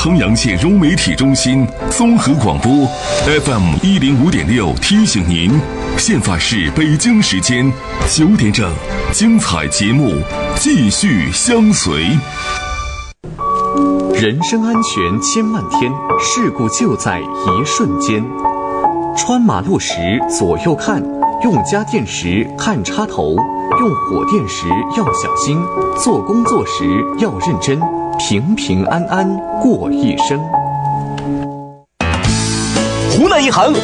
衡阳县融媒体中心综合广播 FM105.6提醒您，现在是北京时间9点整，精彩节目继续相随。 人身安全千万天，事故就在一瞬间。穿马路时左右看，用家电时看插头，用火电时要小心，做工作时要认真，平平安安过一生。 湖南银行